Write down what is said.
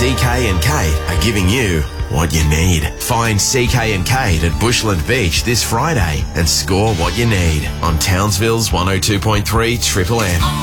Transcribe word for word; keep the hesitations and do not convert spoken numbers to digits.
C K and Kate are giving you what you need. Find C K and Kate at Bushland Beach this Friday and score what you need on Townsville's one oh two point three Triple M.